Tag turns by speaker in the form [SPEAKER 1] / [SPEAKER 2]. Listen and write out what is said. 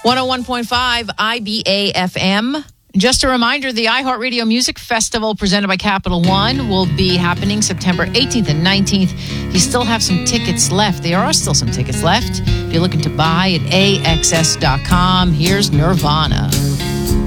[SPEAKER 1] 101.5 IBA FM. Just a reminder, the iHeartRadio Music Festival presented by Capital One will be happening September 18th and 19th. You still have some tickets left. There are still some tickets left. If you're looking to buy at AXS.com, here's Nirvana.